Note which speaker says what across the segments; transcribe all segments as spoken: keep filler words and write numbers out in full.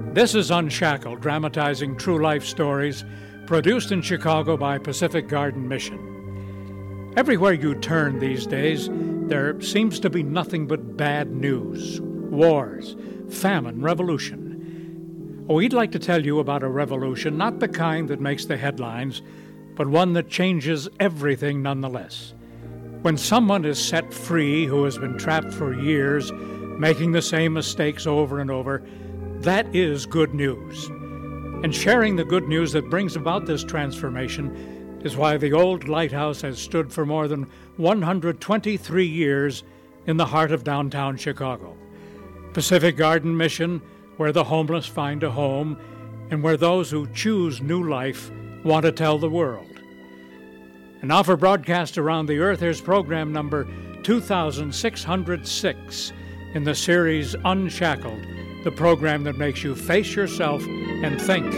Speaker 1: This is Unshackled, dramatizing true life stories, produced in Chicago by Pacific Garden Mission. Everywhere you turn these days, there seems to be nothing but bad news, wars, famine, revolution. We'd like to tell you about a revolution, not the kind that makes the headlines, but one that changes everything nonetheless. When someone is set free who has been trapped for years, making the same mistakes over and over, that is good news. And sharing the good news that brings about this transformation is why the old lighthouse has stood for more than one hundred twenty-three years in the heart of downtown Chicago. Pacific Garden Mission, where the homeless find a home and where those who choose new life want to tell the world. And now for broadcast around the earth, here's program number two thousand six hundred six in the series Unshackled, the program that makes you face yourself and think.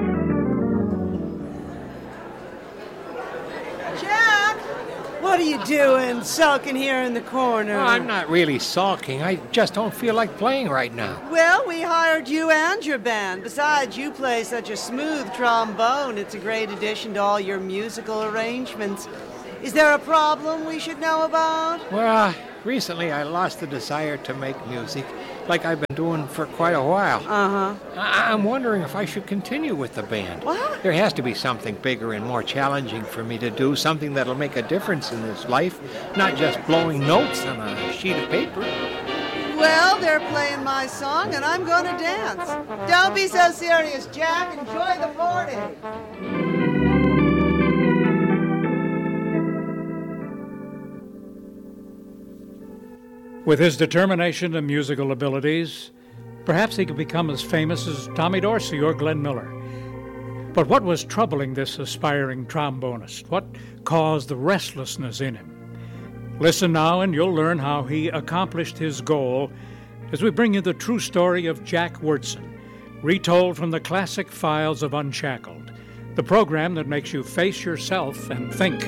Speaker 2: Jack! What are you doing, sulking here in the corner?
Speaker 3: Well, I'm not really sulking. I just don't feel like playing right now.
Speaker 2: Well, we hired you and your band. Besides, you play such a smooth trombone. It's a great addition to all your musical arrangements. Is there a problem we should know about?
Speaker 3: Well, recently I lost the desire to make music, like I've been doing for quite a while.
Speaker 2: Uh-huh.
Speaker 3: I- I'm wondering if I should continue with the band.
Speaker 2: What?
Speaker 3: There has to be something bigger and more challenging for me to do, something that'll make a difference in this life, not just blowing notes on a sheet of paper.
Speaker 2: Well, they're playing my song, and I'm going to dance. Don't be so serious, Jack. Enjoy the party.
Speaker 1: With his determination and musical abilities, perhaps he could become as famous as Tommy Dorsey or Glenn Miller. But what was troubling this aspiring trombonist? What caused the restlessness in him? Listen now and you'll learn how he accomplished his goal as we bring you the true story of Jack Wyrtzen, retold from the classic files of Unshackled, the program that makes you face yourself and think.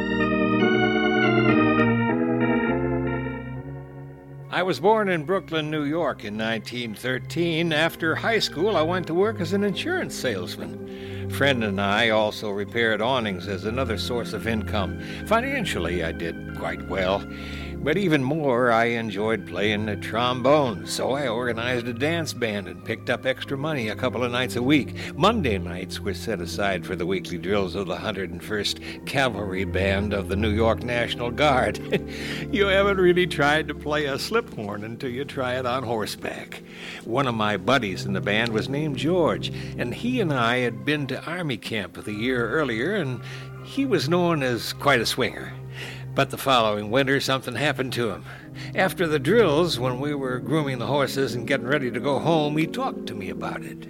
Speaker 3: I was born in Brooklyn, New York in nineteen thirteen. After high school, I went to work as an insurance salesman. A friend and I also repaired awnings as another source of income. Financially, I did quite well. But even more, I enjoyed playing the trombone, so I organized a dance band and picked up extra money a couple of nights a week. Monday nights were set aside for the weekly drills of the one hundred first Cavalry Band of the New York National Guard. You haven't really tried to play a slip horn until you try it on horseback. One of my buddies in the band was named George, and he and I had been to Army camp the year earlier, and he was known as quite a swinger. But the following winter, something happened to him. After the drills, when we were grooming the horses and getting ready to go home, he talked to me about it.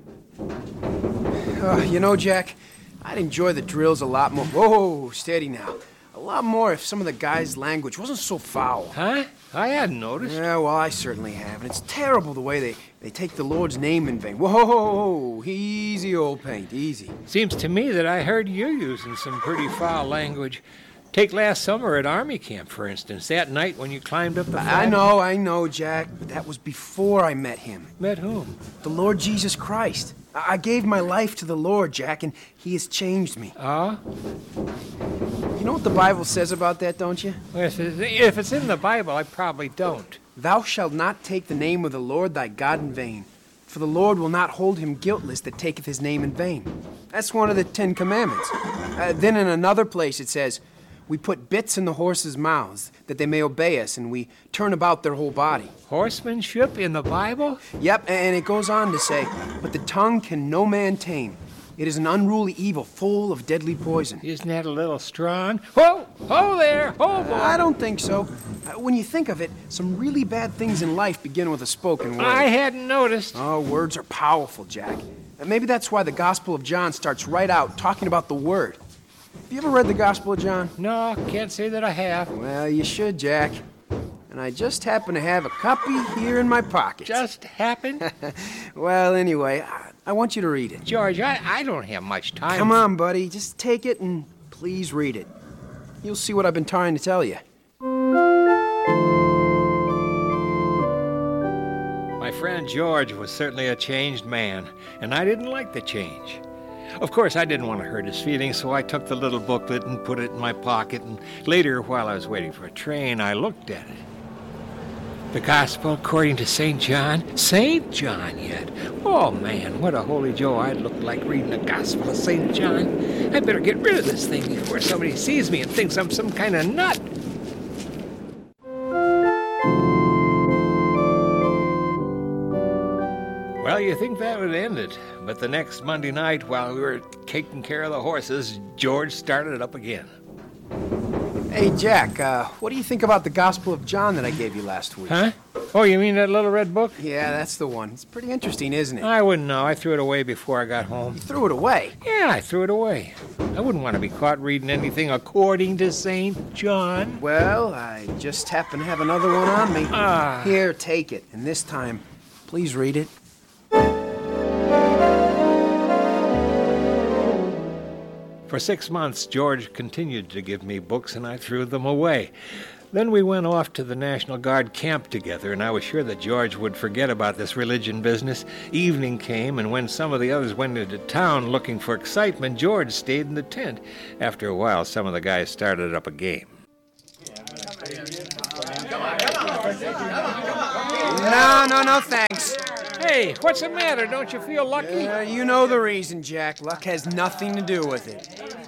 Speaker 4: Uh, you know, Jack, I'd enjoy the drills a lot more. Whoa, steady now. A lot more if some of the guys' language wasn't so foul.
Speaker 3: Huh? I hadn't noticed.
Speaker 4: Yeah, well, I certainly have. And it's terrible the way they, they take the Lord's name in vain. Whoa, easy, old paint, easy.
Speaker 3: Seems to me that I heard you using some pretty foul language. Take last summer at Army camp, for instance, that night when you climbed up the flag.
Speaker 4: I know, I know, Jack, but that was before I met him.
Speaker 3: Met whom?
Speaker 4: The Lord Jesus Christ. I, I gave my life to the Lord, Jack, and he has changed me.
Speaker 3: Ah?
Speaker 4: You know what the Bible says about that, don't you?
Speaker 3: Well, if it's, if it's in the Bible, I probably don't.
Speaker 4: Thou shalt not take the name of the Lord thy God in vain, for the Lord will not hold him guiltless that taketh his name in vain. That's one of the Ten Commandments. Uh, then in another place it says, we put bits in the horses' mouths, that they may obey us, and we turn about their whole body.
Speaker 3: Horsemanship in the Bible?
Speaker 4: Yep, and it goes on to say, but the tongue can no man tame. It is an unruly evil full of deadly poison.
Speaker 3: Isn't that a little strong? Whoa! Ho there! Ho, boy!
Speaker 4: I don't think so. Uh, when you think of it, some really bad things in life begin with a spoken word.
Speaker 3: I hadn't noticed.
Speaker 4: Oh, words are powerful, Jack. And maybe that's why the Gospel of John starts right out talking about the Word. Have you ever read the Gospel of John?
Speaker 3: No, can't say that I have.
Speaker 4: Well, you should, Jack. And I just happen to have a copy here in my pocket.
Speaker 3: Just happened?
Speaker 4: Well, anyway, I, I want you to read it.
Speaker 3: George, I, I don't have much time.
Speaker 4: Come on, buddy. Just take it and please read it. You'll see what I've been trying to tell you.
Speaker 3: My friend Aunt George was certainly a changed man, and I didn't like the change. Of course, I didn't want to hurt his feelings, so I took the little booklet and put it in my pocket, and later, while I was waiting for a train, I looked at it. The Gospel according to Saint John? Saint John yet? Oh, man, what a holy Joe I'd look like reading the Gospel of Saint John. I better get rid of this thing before somebody sees me and thinks I'm some kind of nut. Well, you think that would end it, but the next Monday night, while we were taking care of the horses, George started it up again.
Speaker 4: Hey, Jack, uh, what do you think about the Gospel of John that I gave you last week?
Speaker 3: Huh? Oh, you mean that little red book?
Speaker 4: Yeah, that's the one. It's pretty interesting, isn't it?
Speaker 3: I wouldn't know. I threw it away before I got home.
Speaker 4: You threw it away?
Speaker 3: Yeah, I threw it away. I wouldn't want to be caught reading anything according to Saint John.
Speaker 4: Well, I just happen to have another one on me.
Speaker 3: Ah.
Speaker 4: Here, take it. And this time, please read it.
Speaker 3: For six months, George continued to give me books, and I threw them away. Then we went off to the National Guard camp together, and I was sure that George would forget about this religion business. Evening came, and when some of the others went into town looking for excitement, George stayed in the tent. After a while, some of the guys started up a game.
Speaker 4: No, no, no, thanks.
Speaker 3: Hey, what's the matter? Don't you feel lucky?
Speaker 4: Uh, you know the reason, Jack. Luck has nothing to do with it.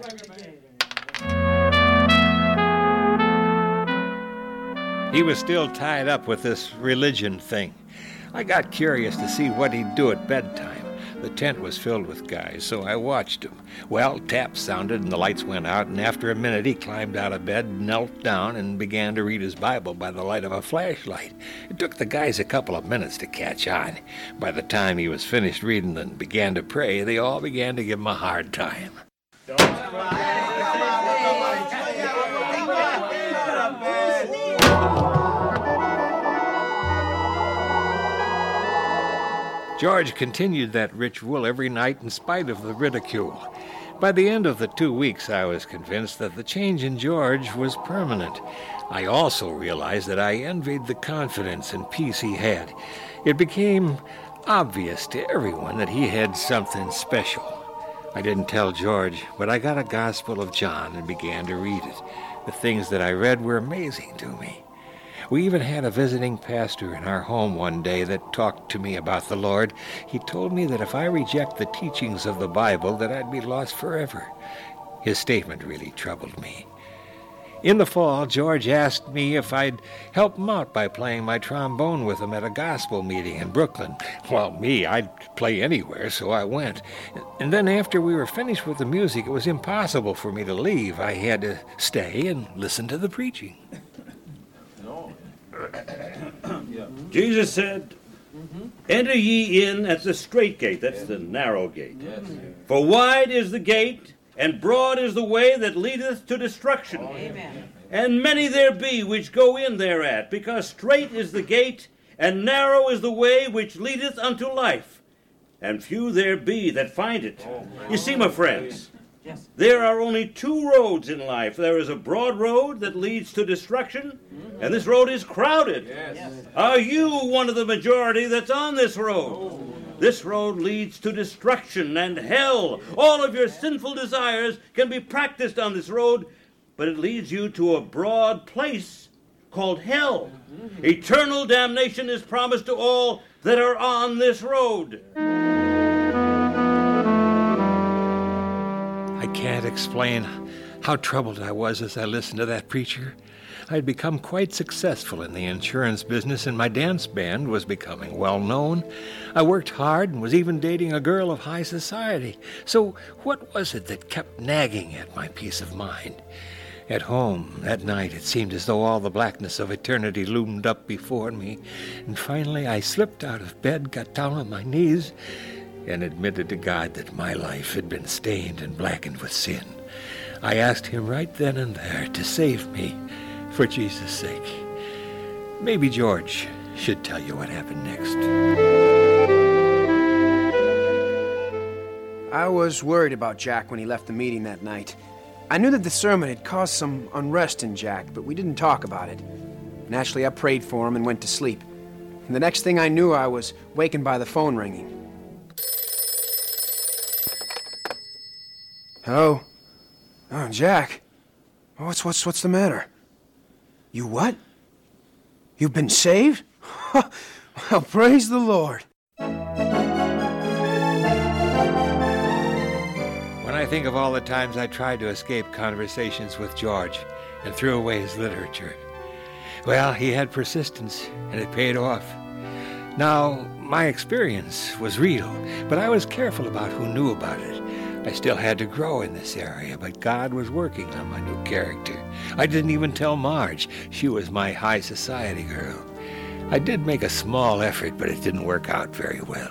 Speaker 3: He was still tied up with this religion thing. I got curious to see what he'd do at bedtime. The tent was filled with guys, so I watched him. Well, taps sounded and the lights went out, and after a minute he climbed out of bed, knelt down, and began to read his Bible by the light of a flashlight. It took the guys a couple of minutes to catch on. By the time he was finished reading and began to pray, they all began to give him a hard time. George continued that ritual every night in spite of the ridicule. By the end of the two weeks, I was convinced that the change in George was permanent. I also realized that I envied the confidence and peace he had. It became obvious to everyone that he had something special. I didn't tell George, but I got a Gospel of John and began to read it. The things that I read were amazing to me. We even had a visiting pastor in our home one day that talked to me about the Lord. He told me that if I reject the teachings of the Bible, that I'd be lost forever. His statement really troubled me. In the fall, George asked me if I'd help him out by playing my trombone with him at a gospel meeting in Brooklyn. Well, me, I'd play anywhere, so I went. And then after we were finished with the music, it was impossible for me to leave. I had to stay and listen to the preaching.
Speaker 5: Jesus said, enter ye in at the strait gate. That's the narrow gate. For wide is the gate, and broad is the way that leadeth to destruction. Amen. And many there be which go in thereat, because strait is the gate, and narrow is the way which leadeth unto life. And few there be that find it. You see, my friends, there are only two roads in life. There is a broad road that leads to destruction, and this road is crowded. Yes. Are you one of the majority that's on this road? Oh. This road leads to destruction and hell. All of your sinful desires can be practiced on this road, but it leads you to a broad place called hell. Mm-hmm. Eternal damnation is promised to all that are on this road.
Speaker 3: I can't explain how troubled I was as I listened to that preacher. I'd become quite successful in the insurance business, and my dance band was becoming well known. I worked hard and was even dating a girl of high society. So what was it that kept nagging at my peace of mind? At home, that night, it seemed as though all the blackness of eternity loomed up before me. And finally, I slipped out of bed, got down on my knees, and admitted to God that my life had been stained and blackened with sin. I asked him right then and there to save me, for Jesus' sake. Maybe George should tell you what happened next.
Speaker 4: I was worried about Jack when he left the meeting that night. I knew that the sermon had caused some unrest in Jack, but we didn't talk about it. Naturally, I prayed for him and went to sleep. And the next thing I knew, I was wakened by the phone ringing. Hello? Oh, Jack. What's, what's, what's the matter? You what? You've been saved? Well, praise the Lord.
Speaker 3: When I think of all the times I tried to escape conversations with George and threw away his literature, well, he had persistence, and it paid off. Now, my experience was real, but I was careful about who knew about it. I still had to grow in this area, but God was working on my new character. I didn't even tell Marge. She was my high society girl. I did make a small effort, but it didn't work out very well.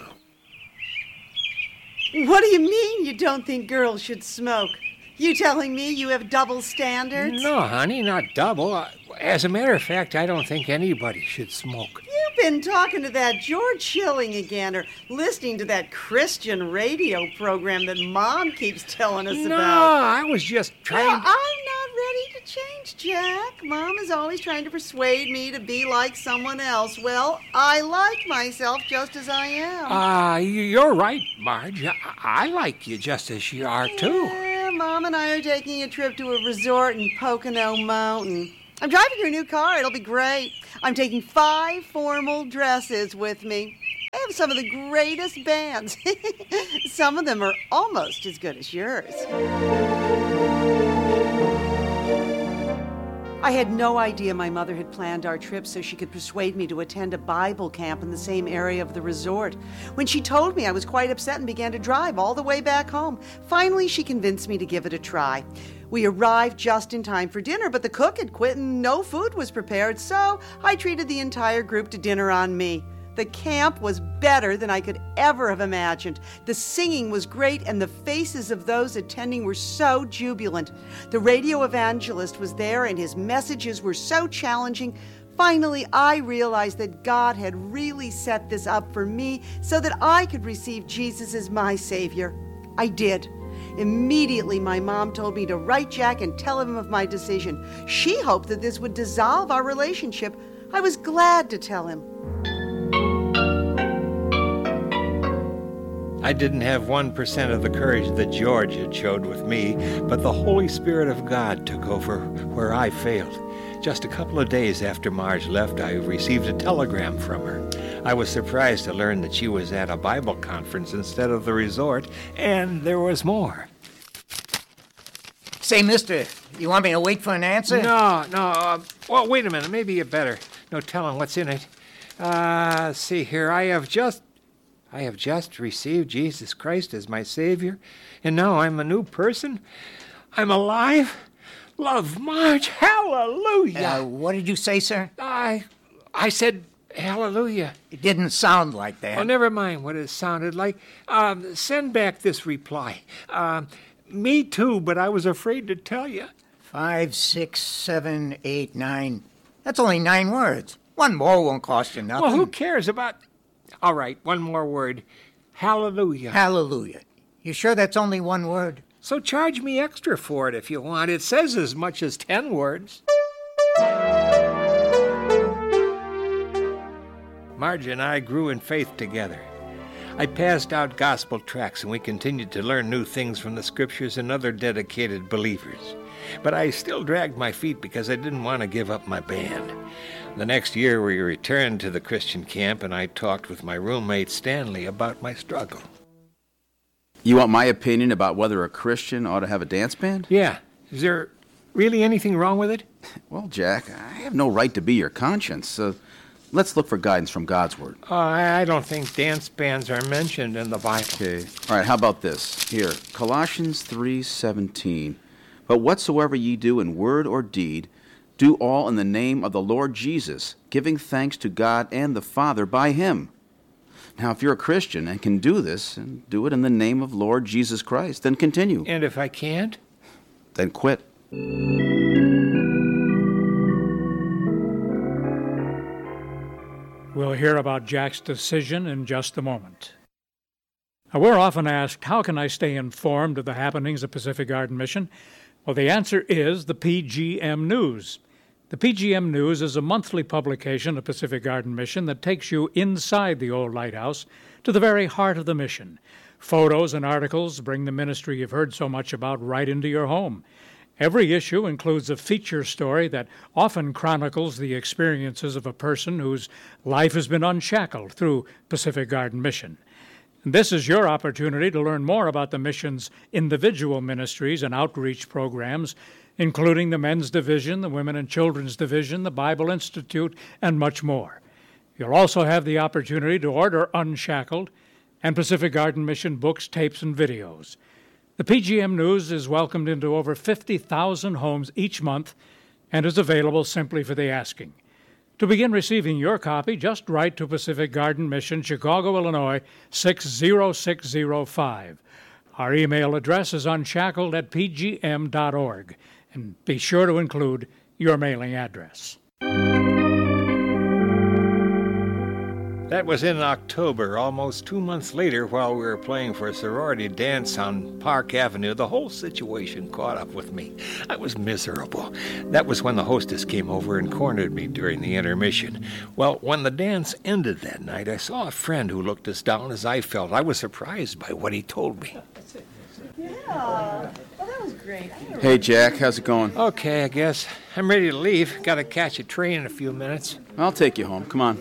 Speaker 2: What do you mean you don't think girls should smoke? You telling me you have double standards?
Speaker 3: No, honey, not double. As a matter of fact, I don't think anybody should smoke.
Speaker 2: You've been talking to that George Schilling again, or listening to that Christian radio program that Mom keeps telling us
Speaker 3: no,
Speaker 2: about.
Speaker 3: No, I was just trying
Speaker 2: Well,
Speaker 3: to...
Speaker 2: I'm not ready to change, Jack. Mom is always trying to persuade me to be like someone else. Well, I like myself just as I am.
Speaker 3: Ah, uh, you're right, Marge. I-, I like you just as you are, too.
Speaker 2: Yeah, Mom and I are taking a trip to a resort in Pocono Mountain. I'm driving your new car. It'll be great. I'm taking five formal dresses with me. I have some of the greatest bands. Some of them are almost as good as yours. I had no idea my mother had planned our trip so she could persuade me to attend a Bible camp in the same area of the resort. When she told me, I was quite upset and began to drive all the way back home. Finally, she convinced me to give it a try. We arrived just in time for dinner, but the cook had quit and no food was prepared, so I treated the entire group to dinner on me. The camp was better than I could ever have imagined. The singing was great, and the faces of those attending were so jubilant. The radio evangelist was there, and his messages were so challenging. Finally, I realized that God had really set this up for me so that I could receive Jesus as my Savior. I did. Immediately, my mom told me to write Jack and tell him of my decision. She hoped that this would dissolve our relationship. I was glad to tell him.
Speaker 3: I didn't have one percent of the courage that George had showed with me, but the Holy Spirit of God took over where I failed. Just a couple of days after Marge left, I received a telegram from her. I was surprised to learn that she was at a Bible conference instead of the resort, and there was more.
Speaker 6: Say, mister, you want me to wait for an answer?
Speaker 3: No, no. Uh, well, wait a minute. Maybe you better. No telling what's in it. Uh, see here. I have just... I have just received Jesus Christ as my Savior, and now I'm a new person. I'm alive. Love, Marge. Hallelujah.
Speaker 6: Uh, what did you say, sir?
Speaker 3: I... I said... Hallelujah.
Speaker 6: It didn't sound like that.
Speaker 3: Oh, never mind what it sounded like. Um, send back this reply. Um, me too, but I was afraid to tell you.
Speaker 6: Five, six, seven, eight, nine. That's only nine words. One more won't cost you nothing.
Speaker 3: Well, who cares about... All right, one more word. Hallelujah.
Speaker 6: Hallelujah. You sure that's only one word?
Speaker 3: So charge me extra for it if you want. It says as much as ten words. Marge and I grew in faith together. I passed out gospel tracts, and we continued to learn new things from the scriptures and other dedicated believers. But I still dragged my feet because I didn't want to give up my band. The next year, we returned to the Christian camp, and I talked with my roommate Stanley about my struggle.
Speaker 7: You want my opinion about whether a Christian ought to have a dance band?
Speaker 3: Yeah. Is there really anything wrong with it?
Speaker 7: Well, Jack, I have no right to be your conscience, so let's look for guidance from God's Word.
Speaker 3: Uh, I don't think dance bands are mentioned in the Bible.
Speaker 7: Okay. All right, how about this? Here, Colossians three seventeen. But whatsoever ye do in word or deed, do all in the name of the Lord Jesus, giving thanks to God and the Father by Him. Now, if you're a Christian and can do this, and do it in the name of Lord Jesus Christ, then continue.
Speaker 3: And if I can't?
Speaker 7: Then quit.
Speaker 1: We'll hear about Jack's decision in just a moment. Now, we're often asked, how can I stay informed of the happenings of Pacific Garden Mission? Well, the answer is the P G M News. The P G M News is a monthly publication of Pacific Garden Mission that takes you inside the old lighthouse to the very heart of the mission. Photos and articles bring the ministry you've heard so much about right into your home. Every issue includes a feature story that often chronicles the experiences of a person whose life has been unshackled through Pacific Garden Mission. This is your opportunity to learn more about the mission's individual ministries and outreach programs, including the Men's Division, the Women and Children's Division, the Bible Institute, and much more. You'll also have the opportunity to order Unshackled and Pacific Garden Mission books, tapes, and videos. The P G M News is welcomed into over fifty thousand homes each month and is available simply for the asking. To begin receiving your copy, just write to Pacific Garden Mission, Chicago, Illinois, six zero six zero five. Our email address is unshackled at p g m dot org, and be sure to include your mailing address.
Speaker 3: That was in October. Almost two months later, while we were playing for a sorority dance on Park Avenue, the whole situation caught up with me. I was miserable. That was when the hostess came over and cornered me during the intermission. Well, when the dance ended that night, I saw a friend who looked as down as I felt. I was surprised by what he told me.
Speaker 8: Yeah. Well, that was great.
Speaker 7: Hey, Jack, how's it going?
Speaker 3: Okay, I guess. I'm ready to leave. Got to catch a train in a few minutes.
Speaker 7: I'll take you home. Come on.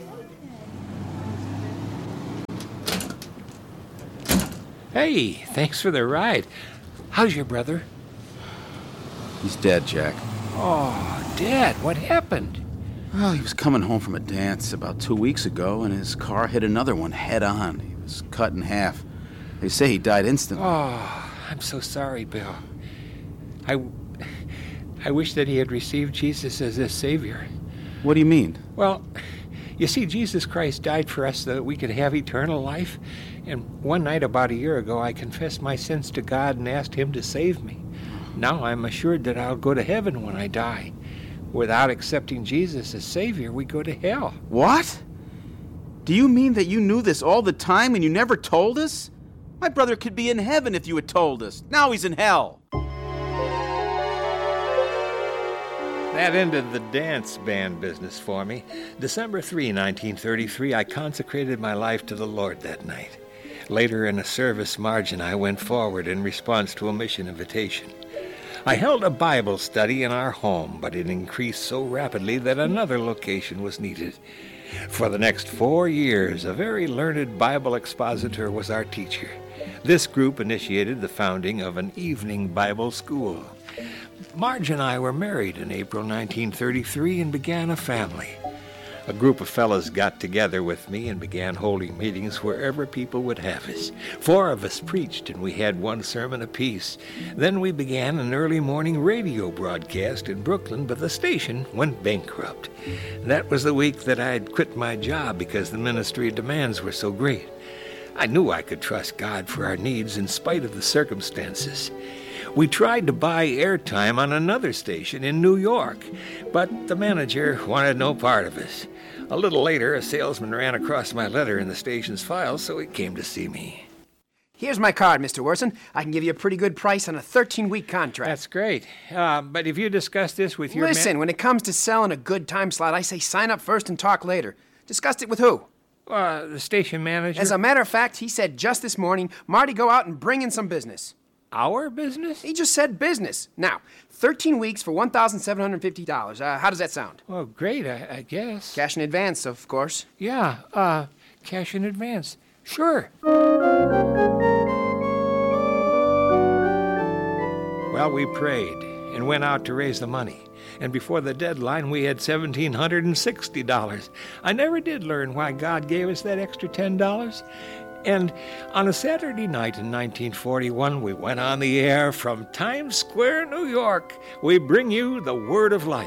Speaker 3: Hey, thanks for the ride. How's your brother?
Speaker 7: He's dead, Jack.
Speaker 3: Oh, Dad, what happened?
Speaker 7: Well, he was coming home from a dance about two weeks ago, and his car hit another one head on. He was cut in half. They say he died instantly.
Speaker 3: Oh, I'm so sorry, Bill. I, I wish that he had received Jesus as his Savior.
Speaker 7: What do you mean?
Speaker 3: Well, you see, Jesus Christ died for us so that we could have eternal life. And one night about a year ago, I confessed my sins to God and asked him to save me. Now I'm assured that I'll go to heaven when I die. Without accepting Jesus as Savior, we go to hell.
Speaker 7: What? Do you mean that you knew this all the time and you never told us? My brother could be in heaven if you had told us. Now he's in hell.
Speaker 3: That ended the dance band business for me. December third, nineteen thirty-three, I consecrated my life to the Lord that night. Later in a service, Marge and I went forward in response to a mission invitation. I held a Bible study in our home, but it increased so rapidly that another location was needed. For the next four years, a very learned Bible expositor was our teacher. This group initiated the founding of an evening Bible school. Marge and I were married in April nineteen thirty-three and began a family. A group of fellows got together with me and began holding meetings wherever people would have us. Four of us preached, and we had one sermon apiece. Then we began an early morning radio broadcast in Brooklyn, but the station went bankrupt. That was the week that I had quit my job because the ministry demands were so great. I knew I could trust God for our needs in spite of the circumstances. We tried to buy airtime on another station in New York, but the manager wanted no part of us. A little later, a salesman ran across my letter in the station's files, so he came to see me.
Speaker 4: Here's my card, Mister Worson. I can give you a pretty good price on a thirteen-week contract.
Speaker 3: That's great. Uh, but if you discuss this with your
Speaker 4: Listen,
Speaker 3: man-
Speaker 4: when it comes to selling a good time slot, I say sign up first and talk later. Discussed it with who?
Speaker 3: Uh, the station manager.
Speaker 4: As a matter of fact, he said just this morning, Marty, go out and bring in some business.
Speaker 3: Our business?
Speaker 4: He just said business. Now, thirteen weeks for one thousand seven hundred fifty dollars. Uh, how does that sound?
Speaker 3: Well, great, I, I guess.
Speaker 4: Cash in advance, of course.
Speaker 3: Yeah, uh, cash in advance. Sure. Well, we prayed and went out to raise the money. And before the deadline, we had one thousand seven hundred sixty dollars. I never did learn why God gave us that extra ten dollars. And on a Saturday night in nineteen forty-one, we went on the air from Times Square, New York. We bring you the Word of Life.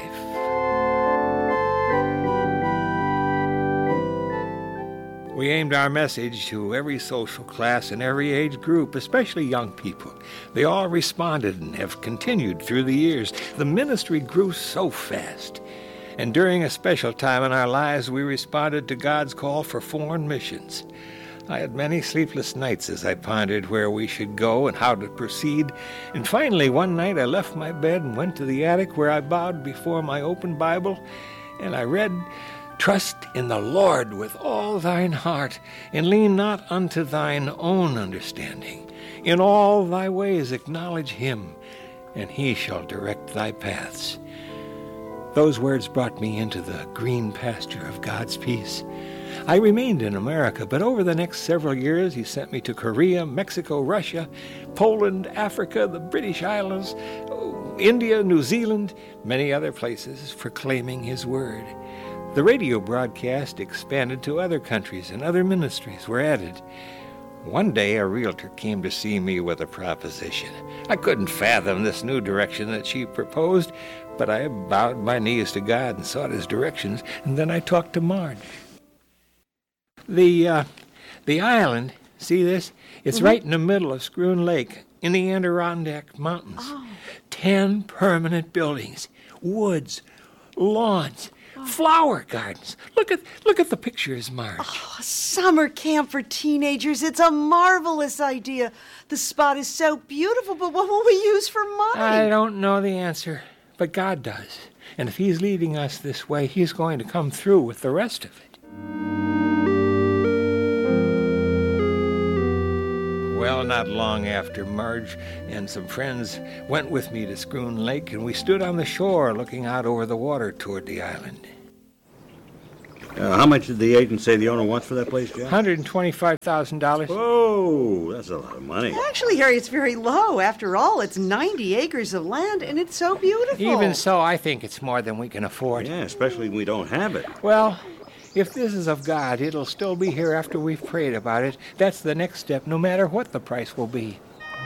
Speaker 3: We aimed our message to every social class and every age group, especially young people. They all responded and have continued through the years. The ministry grew so fast. And during a special time in our lives, we responded to God's call for foreign missions. I had many sleepless nights as I pondered where we should go and how to proceed, and finally one night I left my bed and went to the attic where I bowed before my open Bible, and I read, "Trust in the Lord with all thine heart, and lean not unto thine own understanding. In all thy ways acknowledge him, and he shall direct thy paths." Those words brought me into the green pasture of God's peace. I remained in America, but over the next several years he sent me to Korea, Mexico, Russia, Poland, Africa, the British Islands, India, New Zealand, many other places, proclaiming his word. The radio broadcast expanded to other countries, and other ministries were added. One day a realtor came to see me with a proposition. I couldn't fathom this new direction that she proposed, but I bowed my knees to God and sought his directions, and then I talked to Marge. The, uh, the island, see this? It's mm-hmm. right in the middle of Schroon Lake, in the Adirondack Mountains. Oh. Ten permanent buildings, woods, lawns, oh. flower gardens. Look at look at the pictures, Marge.
Speaker 2: Oh, a summer camp for teenagers. It's a marvelous idea. The spot is so beautiful, but what will we use for money?
Speaker 3: I don't know the answer, but God does. And if he's leading us this way, he's going to come through with the rest of it. Well, not long after, Marge and some friends went with me to Schroon Lake, and we stood on the shore looking out over the water toward the island.
Speaker 9: Uh, how much did the agent say the owner wants for that place, Jack?
Speaker 3: one hundred twenty-five thousand dollars.
Speaker 9: Whoa, that's a lot of money.
Speaker 2: Actually, Harry, it's very low. After all, it's ninety acres of land, and it's so beautiful.
Speaker 3: Even so, I think it's more than we can afford.
Speaker 9: Yeah, especially when we don't have it.
Speaker 3: Well, if this is of God, it'll still be here after we've prayed about it. That's the next step, no matter what the price will be.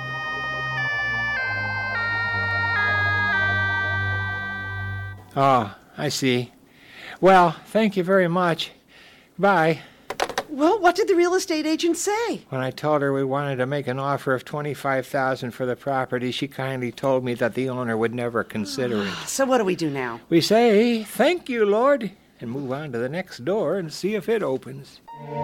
Speaker 3: Ah, I see. Well, thank you very much. Bye.
Speaker 2: Well, what did the real estate agent say?
Speaker 3: When I told her we wanted to make an offer of twenty-five thousand dollars for the property, she kindly told me that the owner would never consider it.
Speaker 2: So what do we do now?
Speaker 3: We say, "Thank you, Lord," and move on to the next door and see if it opens.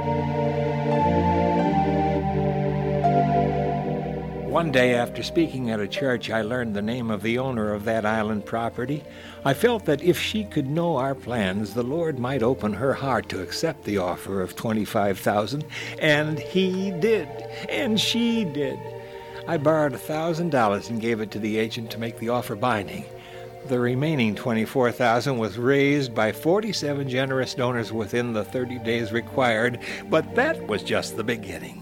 Speaker 3: One day after speaking at a church, I learned the name of the owner of that island property. I felt that if she could know our plans, the Lord might open her heart to accept the offer of twenty-five thousand dollars, and he did, and she did. I borrowed one thousand dollars and gave it to the agent to make the offer binding. The remaining twenty-four thousand dollars was raised by forty-seven generous donors within the thirty days required, but that was just the beginning.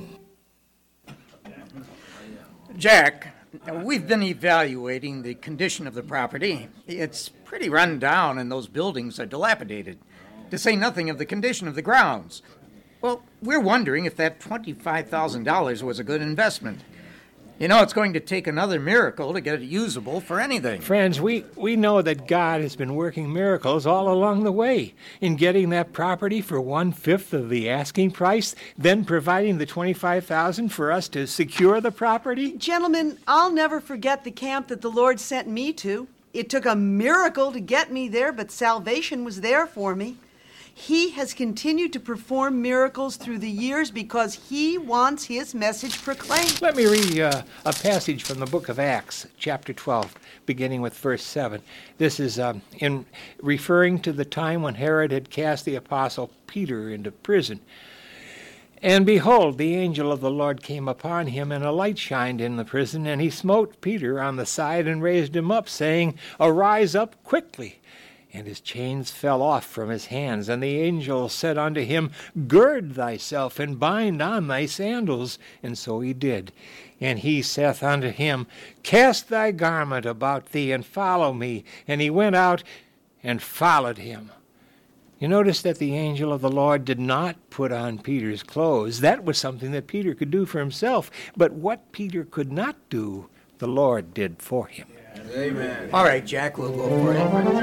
Speaker 6: Jack, we've been evaluating the condition of the property. It's pretty run down and those buildings are dilapidated, to say nothing of the condition of the grounds. Well, we're wondering if that twenty-five thousand dollars was a good investment. You know, it's going to take another miracle to get it usable for anything.
Speaker 3: Friends, we, we know that God has been working miracles all along the way in getting that property for one-fifth of the asking price, then providing the twenty-five thousand dollars for us to secure the property.
Speaker 2: Gentlemen, I'll never forget the camp that the Lord sent me to. It took a miracle to get me there, but salvation was there for me. He has continued to perform miracles through the years because he wants his message proclaimed.
Speaker 3: Let me read uh, a passage from the book of Acts, chapter twelve, beginning with verse seven. This is um, in referring to the time when Herod had cast the apostle Peter into prison. And behold, the angel of the Lord came upon him, and a light shined in the prison, and he smote Peter on the side and raised him up, saying, "Arise up quickly." And his chains fell off from his hands. And the angel said unto him, "Gird thyself, and bind on thy sandals." And so he did. And he saith unto him, "Cast thy garment about thee, and follow me." And he went out and followed him. You notice that the angel of the Lord did not put on Peter's clothes. That was something that Peter could do for himself. But what Peter could not do, the Lord did for him.
Speaker 6: Amen. All right, Jack, we'll go for it.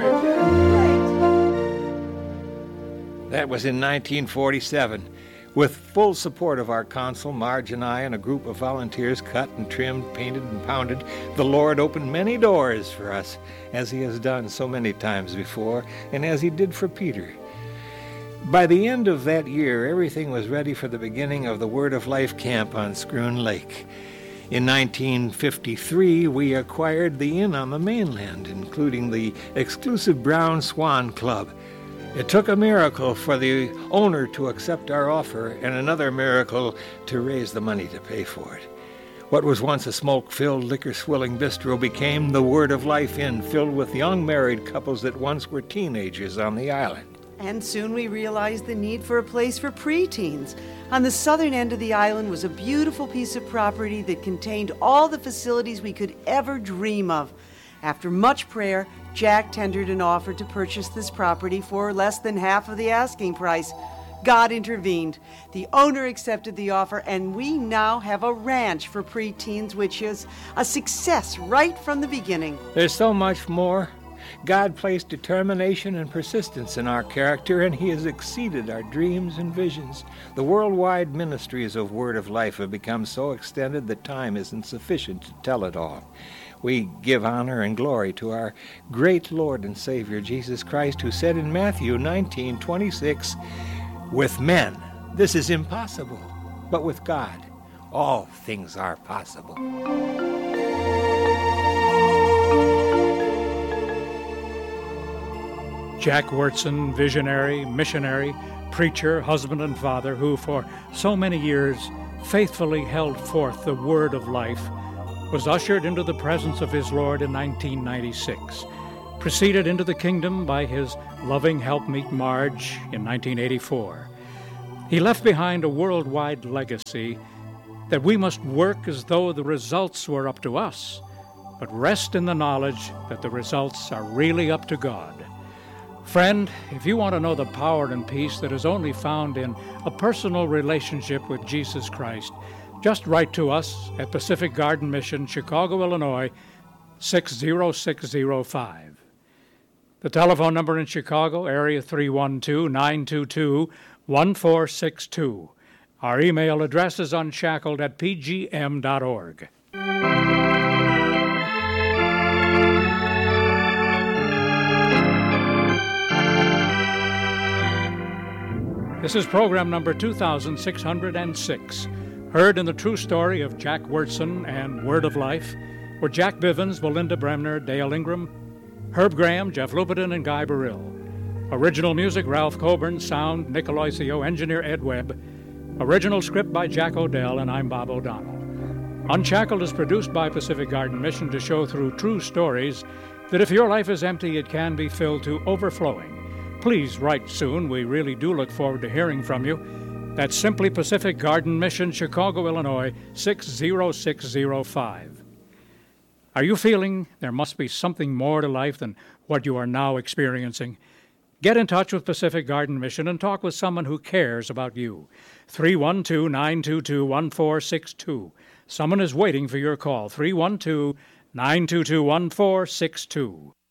Speaker 3: That was in nineteen forty-seven. With full support of our consul, Marge and I, and a group of volunteers cut and trimmed, painted and pounded, the Lord opened many doors for us, as he has done so many times before, and as he did for Peter. By the end of that year, everything was ready for the beginning of the Word of Life camp on Scroon Lake. In nineteen fifty-three, we acquired the inn on the mainland, including the exclusive Brown Swan Club. It took a miracle for the owner to accept our offer, and another miracle to raise the money to pay for it. What was once a smoke-filled, liquor-swilling bistro became the Word of Life Inn, filled with young married couples that once were teenagers on the island.
Speaker 2: And soon we realized the need for a place for preteens. On the southern end of the island was a beautiful piece of property that contained all the facilities we could ever dream of. After much prayer, Jack tendered an offer to purchase this property for less than half of the asking price. God intervened. The owner accepted the offer, and we now have a ranch for preteens, which is a success right from the beginning.
Speaker 3: There's so much more. God placed determination and persistence in our character, and He has exceeded our dreams and visions. The worldwide ministries of Word of Life have become so extended that time isn't sufficient to tell it all. We give honor and glory to our great Lord and Savior, Jesus Christ, who said in Matthew nineteen twenty-six, "With men, this is impossible, but with God, all things are possible."
Speaker 1: Jack Wyrtzen, visionary, missionary, preacher, husband, and father, who for so many years faithfully held forth the Word of Life, was ushered into the presence of his Lord in nineteen ninety-six, preceded into the kingdom by his loving helpmeet Marge in nineteen eighty-four. He left behind a worldwide legacy that we must work as though the results were up to us, but rest in the knowledge that the results are really up to God. Friend, if you want to know the power and peace that is only found in a personal relationship with Jesus Christ, just write to us at Pacific Garden Mission, Chicago, Illinois, six zero six zero five. The telephone number in Chicago, area three one two, nine two two, one four six two. Our email address is unshackled at p g m dot org. This is program number two thousand six hundred six, heard in the true story of Jack Wyrtzen and Word of Life, were Jack Bivens, Belinda Bremner, Dale Ingram, Herb Graham, Jeff Lupetin, and Guy Burrill. Original music, Ralph Coburn. Sound, Nick Aloisio. Engineer, Ed Webb. Original script by Jack Odell, and I'm Bob O'Donnell. Unshackled is produced by Pacific Garden Mission to show through true stories that if your life is empty, it can be filled to overflowing. Please write soon. We really do look forward to hearing from you. That's simply Pacific Garden Mission, Chicago, Illinois, six zero six zero five. Are you feeling there must be something more to life than what you are now experiencing? Get in touch with Pacific Garden Mission and talk with someone who cares about you. three one two, nine two two, one four six two. Someone is waiting for your call. three one two, nine two two, one four six two.